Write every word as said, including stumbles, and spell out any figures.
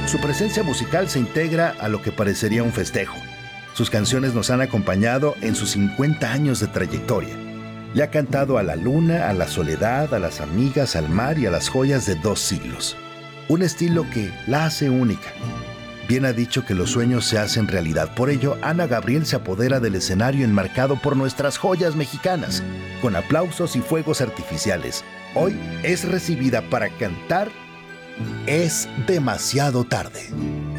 Su presencia musical se integra a lo que parecería un festejo. Sus canciones nos han acompañado en sus cincuenta años de trayectoria. Le ha cantado a la luna, a la soledad, a las amigas, al mar y a las joyas de dos siglos. Un estilo que la hace única. Bien ha dicho que los sueños se hacen realidad. Por ello, Ana Gabriel se apodera del escenario enmarcado por nuestras joyas mexicanas, con aplausos y fuegos artificiales. Hoy es recibida para cantar Es demasiado tarde.